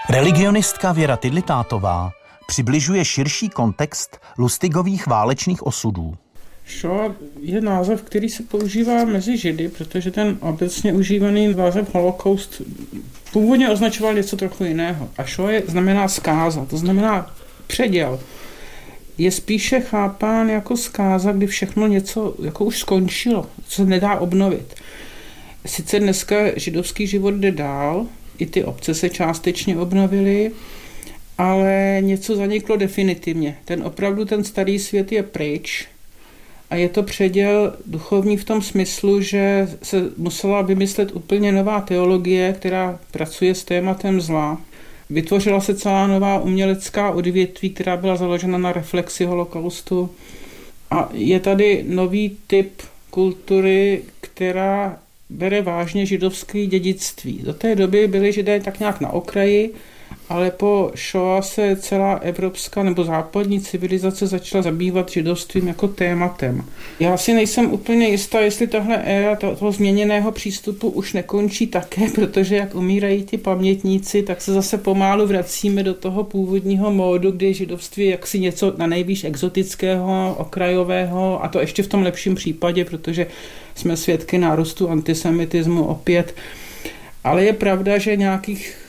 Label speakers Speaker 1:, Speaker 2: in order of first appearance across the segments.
Speaker 1: Religionistka Věra Tidlitátová přibližuje širší kontext Lustigových válečných osudů.
Speaker 2: Šoa je název, který se používá mezi Židy, protože ten obecně užívaný název holokaust původně označoval něco trochu jiného. A šoa znamená zkáza, to znamená předěl. Je spíše chápán jako zkáza, kdy všechno něco jako už skončilo, co se nedá obnovit. Sice dneska židovský život jde dál, i ty obce se částečně obnovily, ale něco zaniklo definitivně. Ten starý svět je pryč a je to předěl duchovní v tom smyslu, že se musela vymyslet úplně nová teologie, která pracuje s tématem zla. Vytvořila se celá nová umělecká odvětví, která byla založena na reflexi holokaustu. A je tady nový typ kultury, která bere vážně židovské dědictví. Do té doby byli Židé tak nějak na okraji, ale po Šoa se celá evropská nebo západní civilizace začala zabývat židovstvím jako tématem. Já si nejsem úplně jistá, jestli tahle éra toho změněného přístupu už nekončí také, protože jak umírají ti pamětníci, tak se zase pomálu vracíme do toho původního módu, kdy židovství je jaksi něco na nejvýš exotického, okrajového, a to ještě v tom lepším případě, protože jsme svědky nárůstu antisemitismu opět. Ale je pravda, že nějakých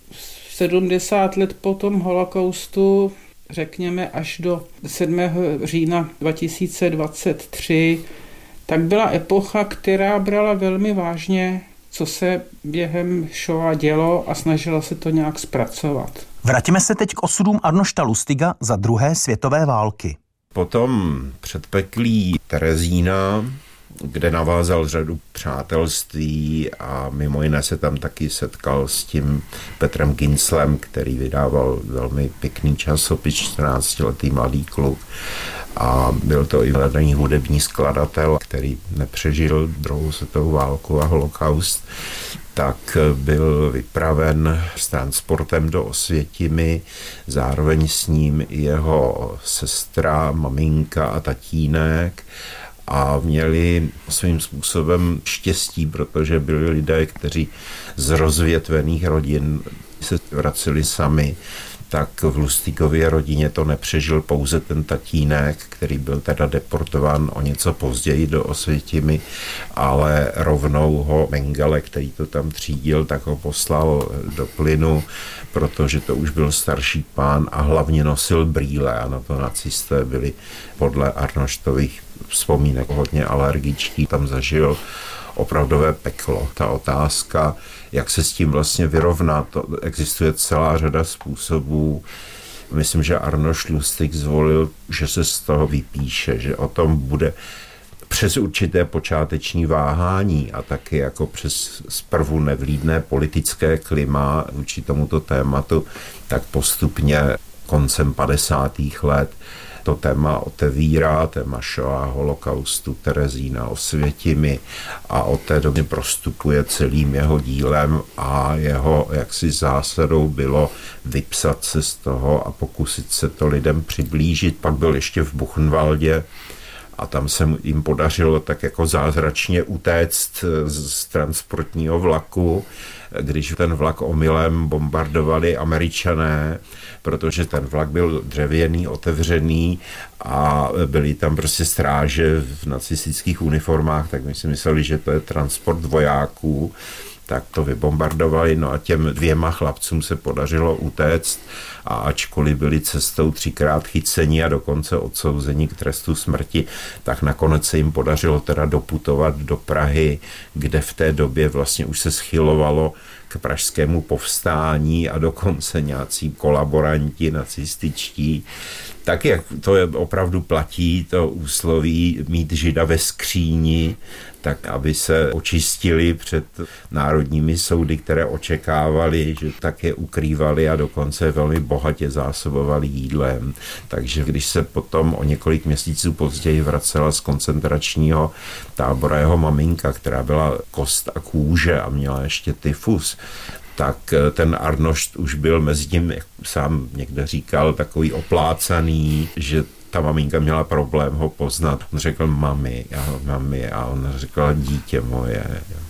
Speaker 2: 70 let po tom holokaustu, řekněme až do 7. října 2023, tak byla epocha, která brala velmi vážně, co se během Šoa dělo a snažila se to nějak zpracovat.
Speaker 1: Vraťme se teď k osudům Arnošta Lustiga za druhé světové války.
Speaker 3: Potom předpeklí Terezína, kde navázal řadu přátelství a mimo jiné se tam taky setkal s tím Petrem Kinslem, který vydával velmi pěkný časopis, 14letý mladý kluk. A byl to i mladý hudební skladatel, který nepřežil druhou světovou válku a holokaust, tak byl vypraven s transportem do Osvětimi, zároveň s ním i jeho sestra, maminka a tatínek. A měli svým způsobem štěstí, protože byli lidé, kteří z rozvětvených rodin se vraceli sami, tak v Lustigově rodině to nepřežil pouze ten tatínek, který byl teda deportován o něco později do Osvětimi, ale rovnou ho Mengele, který to tam třídil, tak ho poslal do plynu, protože to už byl starší pán a hlavně nosil brýle a na to nacisté byli podle Arnoštových vzpomínek hodně alergičtí, tam zažil opravdové peklo. Ta otázka, jak se s tím vlastně vyrovnat, to existuje celá řada způsobů. Myslím, že Arnošt Lustig zvolil, že se z toho vypíše, že o tom bude přes určité počáteční váhání a taky jako přes zprvu nevlídné politické klima vůči tomuto tématu, tak postupně koncem 50. let to téma otevírá, téma Šoa, holokaustu, Terezína, Osvětimi a od té doby prostupuje celým jeho dílem a jeho jaksi zásadou bylo vypsat se z toho a pokusit se to lidem přiblížit. Pak byl ještě v Buchenwaldě a tam se jim podařilo tak jako zázračně utéct z transportního vlaku, když ten vlak omylem bombardovali Američané, protože ten vlak byl dřevěný, otevřený a byli tam prostě stráže v nacistických uniformách, tak my si mysleli, že to je transport vojáků, tak to vybombardovali, no a těm 2 chlapcům se podařilo utéct a ačkoliv byli cestou 3krát chyceni a dokonce odsouzeni k trestu smrti, tak nakonec se jim podařilo teda doputovat do Prahy, kde v té době vlastně už se schylovalo k pražskému povstání a dokonce nějací kolaboranti nacističtí. Tak jak to je, opravdu platí, to úsloví mít Žida ve skříni, tak aby se očistili před národními soudy, které očekávali, že tak je ukrývali a dokonce velmi bohatě zásobovali jídlem. Takže když se potom o několik měsíců později vracela z koncentračního tábora jeho maminka, která byla kost a kůže a měla ještě tyfus, tak ten Arnošt už byl mezi tím, jak sám někde říkal, takový oplácaný, že ta maminka měla problém ho poznat. On řekl mami a on řekl dítě moje.